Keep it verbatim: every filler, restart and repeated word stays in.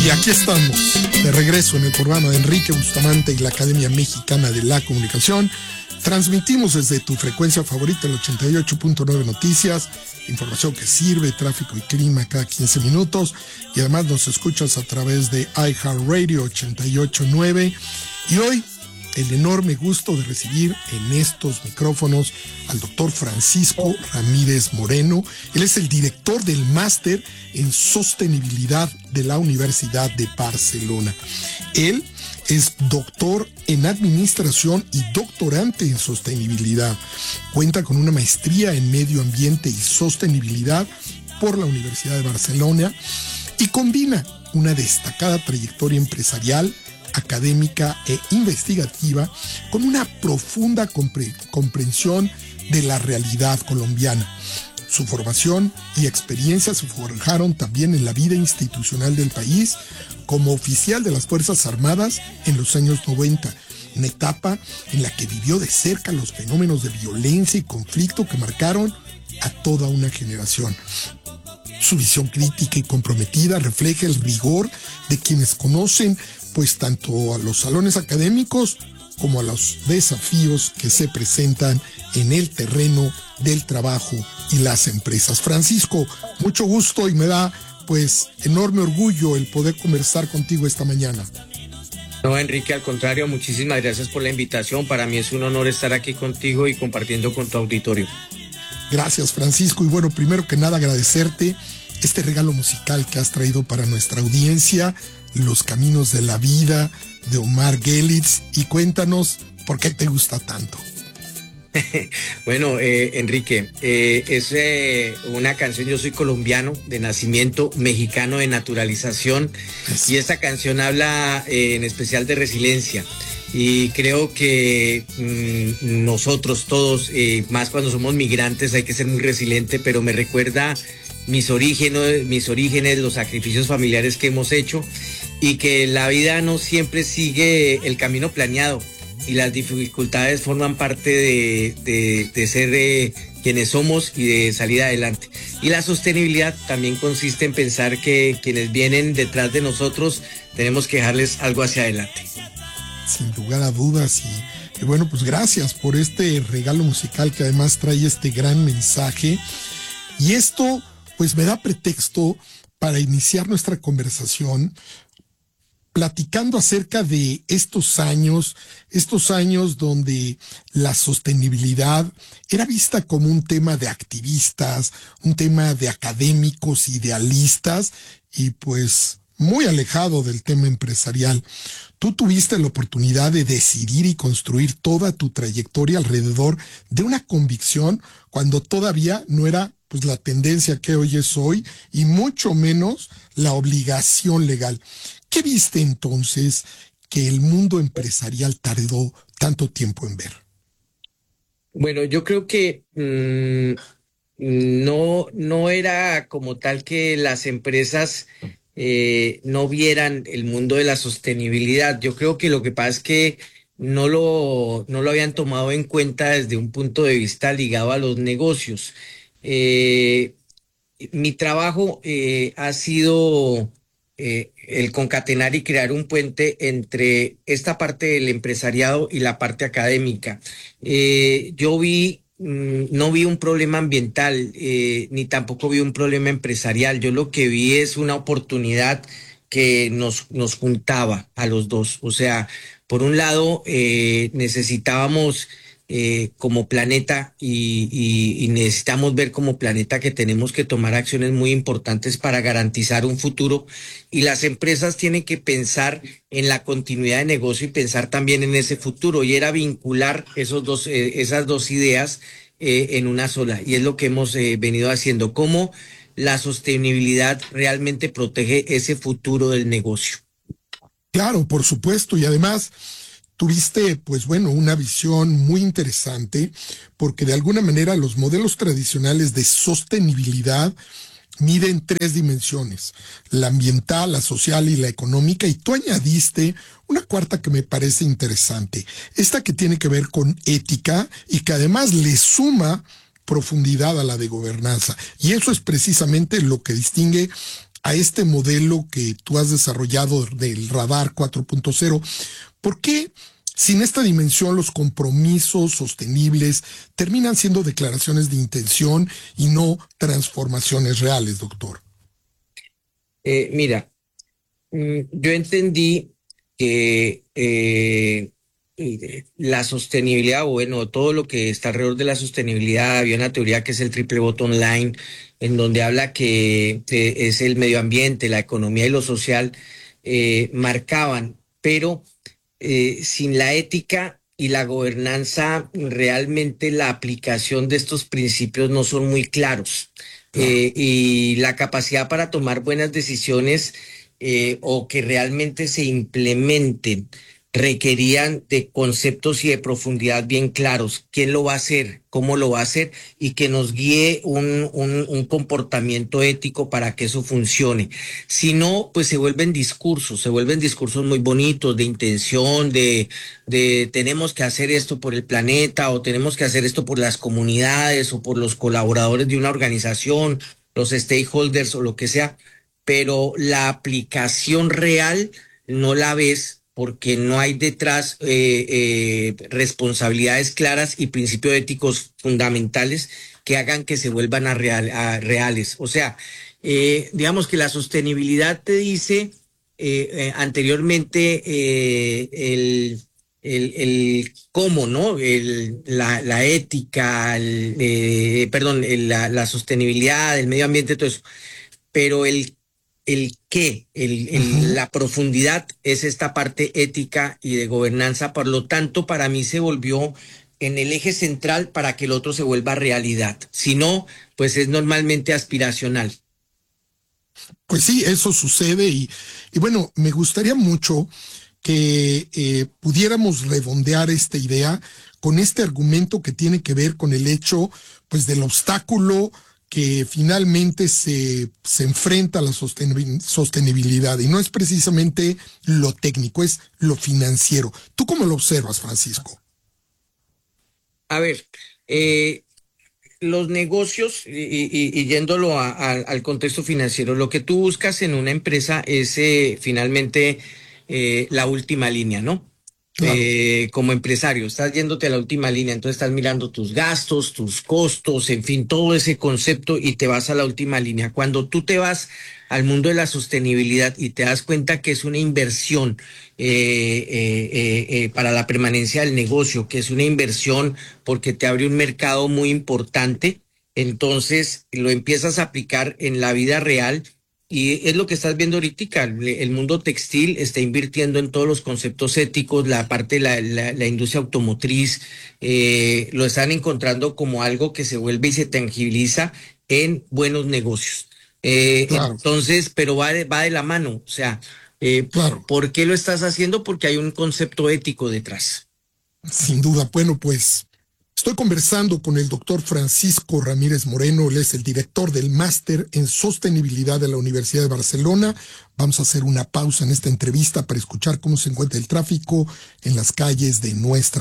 Y aquí estamos, de regreso en el programa de Enrique Bustamante y la Academia Mexicana de la Comunicación. Transmitimos desde tu frecuencia favorita, el ochenta y ocho punto nueve Noticias, información que sirve, tráfico y clima cada quince minutos. Y además nos escuchas a través de iHeartRadio ochenta y ocho punto nueve. Y hoy, el enorme gusto de recibir en estos micrófonos al doctor Francisco Ramírez Moreno. Él es el director del máster en sostenibilidad de la Universidad de Barcelona. Él es doctor en administración y doctorante en sostenibilidad. Cuenta con una maestría en medio ambiente y sostenibilidad por la Universidad de Barcelona y combina una destacada trayectoria empresarial, académica e investigativa con una profunda compre- comprensión de la realidad colombiana. Su formación y experiencia se forjaron también en la vida institucional del país como oficial de las Fuerzas Armadas en los años noventa, una etapa en la que vivió de cerca los fenómenos de violencia y conflicto que marcaron a toda una generación. Su visión crítica y comprometida refleja el rigor de quienes conocen pues tanto a los salones académicos como a los desafíos que se presentan en el terreno del trabajo y las empresas. Francisco, mucho gusto y me da pues enorme orgullo el poder conversar contigo esta mañana. No, Enrique, al contrario, muchísimas gracias por la invitación. Para mí es un honor estar aquí contigo y compartiendo con tu auditorio. Gracias, Francisco. Y bueno, primero que nada agradecerte este regalo musical que has traído para nuestra audiencia, Los Caminos de la Vida, de Omar Gelitz, y cuéntanos por qué te gusta tanto. Bueno, eh, Enrique, eh, es eh, una canción, yo soy colombiano de nacimiento, mexicano de naturalización, es... y esta canción habla eh, en especial de resiliencia. Y creo que mmm, nosotros todos, eh, más cuando somos migrantes, hay que ser muy resilientes, pero me recuerda mis orígenes, mis orígenes, los sacrificios familiares que hemos hecho y que la vida no siempre sigue el camino planeado y las dificultades forman parte de, de, de ser eh, quienes somos y de salir adelante. Y la sostenibilidad también consiste en pensar que quienes vienen detrás de nosotros tenemos que dejarles algo hacia adelante. Sin lugar a dudas y, y bueno, pues gracias por este regalo musical que además trae este gran mensaje. Y esto pues me da pretexto para iniciar nuestra conversación platicando acerca de estos años, estos años donde la sostenibilidad era vista como un tema de activistas, un tema de académicos, idealistas y pues muy alejado del tema empresarial. Tú tuviste la oportunidad de decidir y construir toda tu trayectoria alrededor de una convicción cuando todavía no era pues la tendencia que hoy es hoy y mucho menos la obligación legal. ¿Qué viste entonces que el mundo empresarial tardó tanto tiempo en ver? Bueno, yo creo que mmm, no, no era como tal que las empresas eh, no vieran el mundo de la sostenibilidad. Yo creo que lo que pasa es que no lo, no lo habían tomado en cuenta desde un punto de vista ligado a los negocios. Eh, mi trabajo eh, ha sido eh, el concatenar y crear un puente entre esta parte del empresariado y la parte académica. Eh, yo vi, mmm, no vi un problema ambiental, eh, ni tampoco vi un problema empresarial. Yo lo que vi es una oportunidad que nos, nos juntaba a los dos. O sea, por un lado, eh, necesitábamos Eh, como planeta y, y, y necesitamos ver como planeta que tenemos que tomar acciones muy importantes para garantizar un futuro y las empresas tienen que pensar en la continuidad de negocio y pensar también en ese futuro y era vincular esos dos, eh, esas dos ideas eh, en una sola y es lo que hemos eh, venido haciendo, cómo la sostenibilidad realmente protege ese futuro del negocio. Claro, por supuesto, y además tuviste, pues bueno, una visión muy interesante, porque de alguna manera los modelos tradicionales de sostenibilidad miden tres dimensiones, la ambiental, la social y la económica, y tú añadiste una cuarta que me parece interesante, esta que tiene que ver con ética y que además le suma profundidad a la de gobernanza, y eso es precisamente lo que distingue a este modelo que tú has desarrollado del radar cuatro punto cero, ¿por qué sin esta dimensión los compromisos sostenibles terminan siendo declaraciones de intención y no transformaciones reales, doctor? Eh, mira, mm, yo entendí que eh, eh, la sostenibilidad, o bueno, todo lo que está alrededor de la sostenibilidad, había una teoría que es el triple bottom line, en donde habla que eh, es el medio ambiente, la economía y lo social, eh, marcaban, pero eh, sin la ética y la gobernanza, realmente la aplicación de estos principios no son muy claros. Claro. Eh, y la capacidad para tomar buenas decisiones, eh, o que realmente se implementen, requerían de conceptos y de profundidad bien claros. ¿Quién lo va a hacer? ¿Cómo lo va a hacer? Y que nos guíe un, un, un comportamiento ético para que eso funcione. Si no, pues se vuelven discursos, se vuelven discursos muy bonitos de intención, de, de tenemos que hacer esto por el planeta, o tenemos que hacer esto por las comunidades o por los colaboradores de una organización, los stakeholders o lo que sea, pero la aplicación real no la ves porque no hay detrás eh, eh, responsabilidades claras y principios éticos fundamentales que hagan que se vuelvan a, real, a reales. O sea, eh, digamos que la sostenibilidad te dice eh, eh, anteriormente eh, el, el, el cómo, ¿no? El, la, la ética, el, eh, perdón, el, la, la sostenibilidad, el medio ambiente, todo eso. Pero el el qué, el, el, Ujú. la profundidad es esta parte ética y de gobernanza. Por lo tanto, para mí se volvió en el eje central para que el otro se vuelva realidad. Si no, pues es normalmente aspiracional. Pues sí, eso sucede y, y bueno, me gustaría mucho que eh, pudiéramos redondear esta idea con este argumento que tiene que ver con el hecho, pues, del obstáculo que finalmente se, se enfrenta a la sostenibil- sostenibilidad y no es precisamente lo técnico, es lo financiero. ¿Tú cómo lo observas, Francisco? A ver, eh, los negocios, y, y- y yéndolo a- a- al contexto financiero, lo que tú buscas en una empresa es eh, finalmente eh, la última línea, ¿no? Claro, Eh, como empresario, estás yéndote a la última línea, entonces estás mirando tus gastos, tus costos, en fin, todo ese concepto y te vas a la última línea. Cuando tú te vas al mundo de la sostenibilidad y te das cuenta que es una inversión eh, eh, eh, eh, para la permanencia del negocio, que es una inversión porque te abre un mercado muy importante, entonces lo empiezas a aplicar en la vida real. Y es lo que estás viendo ahorita, el mundo textil está invirtiendo en todos los conceptos éticos, la parte de la, la, la industria automotriz, eh, lo están encontrando como algo que se vuelve y se tangibiliza en buenos negocios. Eh, claro, entonces, pero va de, va de la mano, o sea, eh, claro, ¿por qué lo estás haciendo? Porque hay un concepto ético detrás. sin duda. Bueno, pues estoy conversando con el doctor Francisco Ramírez Moreno, él es el director del Máster en Sostenibilidad de la Universidad de Barcelona. Vamos a hacer una pausa en esta entrevista para escuchar cómo se encuentra el tráfico en las calles de nuestra